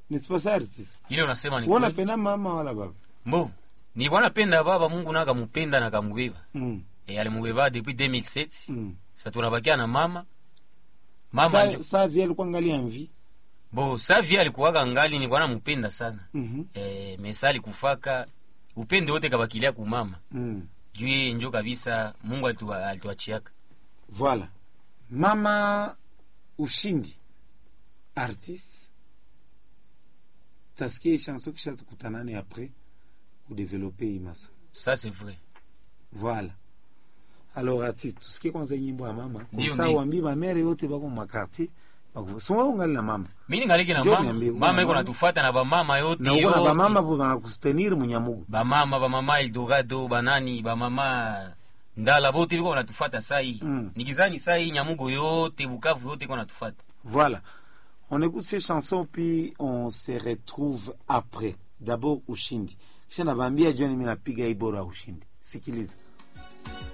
N'est-ce pas ça artiste? Ile unasema ni Wana kweli. pena mama wala baba. Mbo. Ni bwana penda baba, Mungu na akamupenda na akamubeba. Mm. Alimubeba depuis 2007. Mm. Sasa tunabakia na mama. Mama njo. Sa vie alikuwa ngali en vie. Bo, sa vie alikuwaga ngali ni bwana mupenda sana. Mhm. Mesali kufaka upende wote kabakilia ku mama. Mm. Juu njo kabisa Mungu alituachiaka. Voilà. Mama Ushindi artiste. Taskie chanson kisha tukutanane après ou développer imaso. Ça c'est vrai. Voilà. Alors artiste, tusikie kwanza nyimbo ya mama. Ndio, Kwa sababu ndio. waambi ba mere yote bako makarti. Bako soma ungali na mama. Mimi ngaliki na Njo mama. niambie, Mama iko mama. natufuata na ba mama yote. Na uko na ba mama bo bana kustenir munyamugu. Ba mama Eldorado, banani, ba mama Ndala bote liko wanatufuata saa hii. Nikizani saa hii Nyamugo yote, Bukavu yote iko natufuata. Voilà. On écoute ces chansons puis on se retrouve après. D'abord Ushindi. Kisha nabambia John mimi napiga ibora Ushindi. Sikiliza.